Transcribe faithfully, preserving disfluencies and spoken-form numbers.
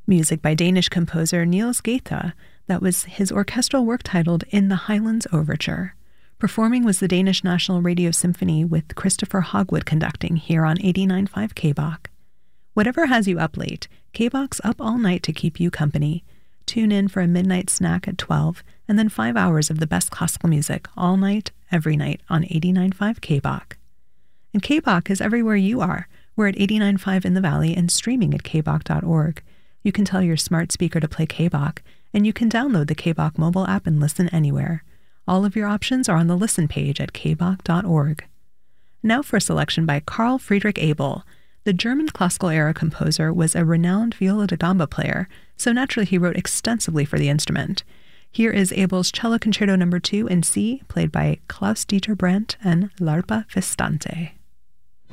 Music by Danish composer Niels Gade. That was his orchestral work titled In the Highlands Overture. Performing was the Danish National Radio Symphony with Christopher Hogwood conducting here on eighty-nine point five K B O C. Whatever has you up late, K B O C's up all night to keep you company. Tune in for a midnight snack at twelve, and then five hours of the best classical music all night, every night on eighty-nine point five K B O C. And K B O C is everywhere you are. We're at eighty-nine point five in the Valley and streaming at k b o c dot org. You can tell your smart speaker to play K B O C, and you can download the K B O C mobile app and listen anywhere. All of your options are on the listen page at k b o c dot org. Now for a selection by Carl Friedrich Abel. The German classical-era composer was a renowned viola da gamba player, so naturally he wrote extensively for the instrument. Here is Abel's Cello Concerto number two in C, played by Klaus-Dieter Brandt and L'Arpa Festante.